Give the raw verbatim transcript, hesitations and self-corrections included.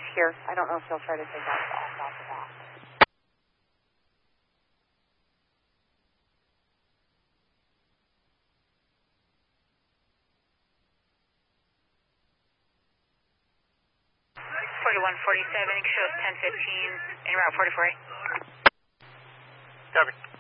here. I don't know if he'll try to take off off the bat. forty-one forty-seven, shows ten fifteen, en route forty-four A. Copy.